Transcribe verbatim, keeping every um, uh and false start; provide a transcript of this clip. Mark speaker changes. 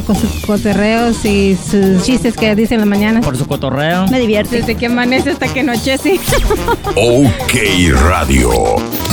Speaker 1: por sus cotorreos y sus chistes que dicen en la mañana.
Speaker 2: Por su cotorreo.
Speaker 1: Me divierte.
Speaker 3: Desde que amanece hasta que anochece.
Speaker 4: OK Radio.